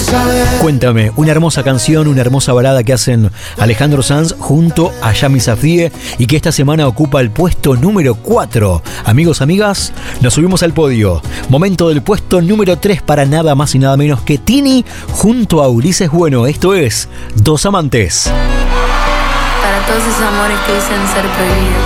Cuéntame, una hermosa canción, una hermosa balada que hacen Alejandro Sanz junto a Yami Safdie y que esta semana ocupa el puesto número 4. Amigos, amigas, nos subimos al podio. Momento del puesto número 3 para nada más y nada menos que Tini junto a Ulises Bueno. Esto es Dos Amantes. Para todos esos amores que dicen ser prohibidos.